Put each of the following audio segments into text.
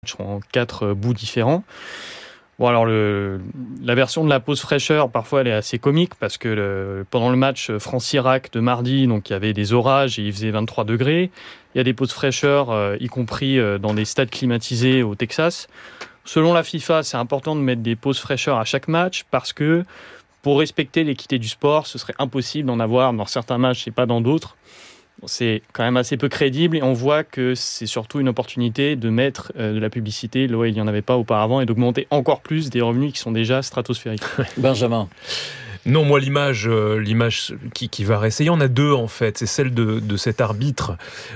en 4 bouts différents. Bon, alors la version de la pause fraîcheur, parfois elle est assez comique parce que pendant le match France-Irak de mardi, donc il y avait des orages et il faisait 23 degrés. Il y a des pauses fraîcheurs, y compris dans des stades climatisés au Texas. Selon la FIFA, c'est important de mettre des pauses fraîcheurs à chaque match parce que pour respecter l'équité du sport, ce serait impossible d'en avoir dans certains matchs et pas dans d'autres. C'est quand même assez peu crédible et on voit que c'est surtout une opportunité de mettre de la publicité là où il n'y en avait pas auparavant et d'augmenter encore plus des revenus qui sont déjà stratosphériques. Benjamin. Non, moi l'image qui va rester, il y en a deux en fait, c'est celle de cet arbitre,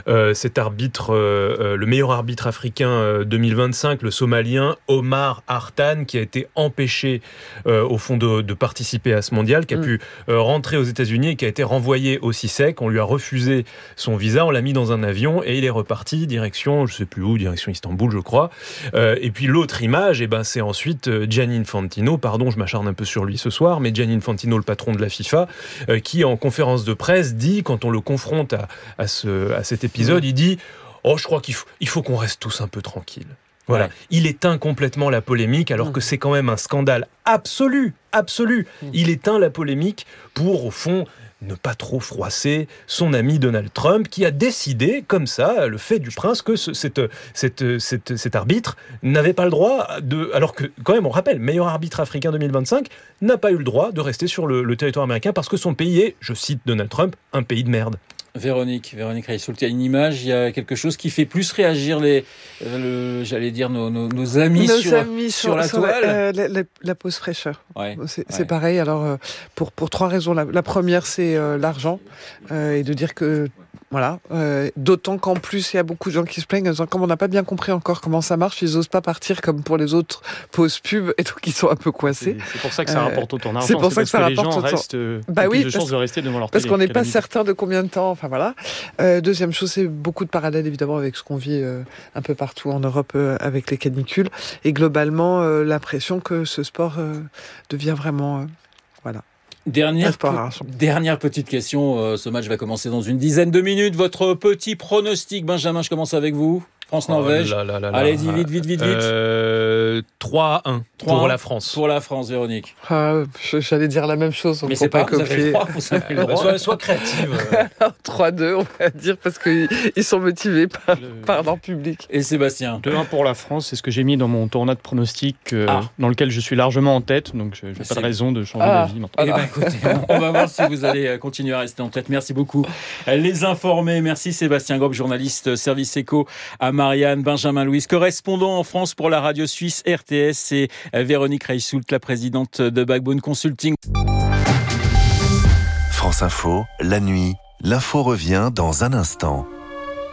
le meilleur arbitre africain 2025, le Somalien Omar Hartan, qui a été empêché au fond de participer à ce mondial, qui a pu rentrer aux États-Unis et qui a été renvoyé au CICEC. On lui a refusé son visa, on l'a mis dans un avion et il est reparti direction, je sais plus où, direction Istanbul je crois. Et puis l'autre image, c'est ensuite Gianni Infantino, pardon je m'acharne un peu sur lui ce soir, mais Gianni Infantino, le patron de la FIFA, qui en conférence de presse dit, quand on le confronte à cet épisode, il dit « Oh, je crois qu'il faut qu'on reste tous un peu tranquilles ». Voilà. Ouais. Il éteint complètement la polémique alors que c'est quand même un scandale absolu. Il éteint la polémique pour, au fond, ne pas trop froisser son ami Donald Trump qui a décidé, comme ça, le fait du prince, que cet arbitre n'avait pas le droit alors que, quand même, on rappelle, meilleur arbitre africain 2025 n'a pas eu le droit de rester sur le territoire américain parce que son pays est, je cite Donald Trump, un pays de merde. Véronique Reissoult, il y a une image, il y a quelque chose qui fait plus réagir nos amis sur la toile. La pause fraîcheur. Ouais. C'est pareil. Alors pour 3 raisons. La première, c'est l'argent et de dire que voilà. D'autant qu'en plus, il y a beaucoup de gens qui se plaignent en disant comme on n'a pas bien compris encore comment ça marche, ils n'osent pas partir comme pour les autres pauses pub et donc ils sont un peu coincés. C'est pour ça que ça rapporte autant d'argent. C'est pour ça que ça les rapporte gens autant. restent plus de chances de rester devant leur télé. Parce qu'on n'est pas certain de combien de temps. Enfin voilà. Deuxième chose, c'est beaucoup de parallèles évidemment avec ce qu'on vit un peu partout en Europe avec les canicules et globalement l'impression que ce sport devient vraiment voilà. Dernière petite question, ce match va commencer dans une dizaine de minutes. Votre petit pronostic, Benjamin, je commence avec vous. France-Norvège. Allez, vite. 3-1 pour la France. Pour la France, Véronique. J'allais dire la même chose. Mais c'est pas copier. Vous avez le droit. Sois créative. 3-2, on va dire, parce qu'ils sont motivés par leur public. Et Sébastien? 2-1 pour la France, c'est ce que j'ai mis dans mon tournoi de pronostics, dans lequel je suis largement en tête, donc je n'ai pas de raison de changer d'avis maintenant. Écoutez, on va voir si vous allez continuer à rester en tête. Merci beaucoup. Les informés, merci Sébastien Gob, journaliste Service Éco à Marianne, Benjamin Louis, correspondant en France pour la radio suisse RTS, et Véronique Reissoult, la présidente de Backbone Consulting. France Info, la nuit, l'info revient dans un instant.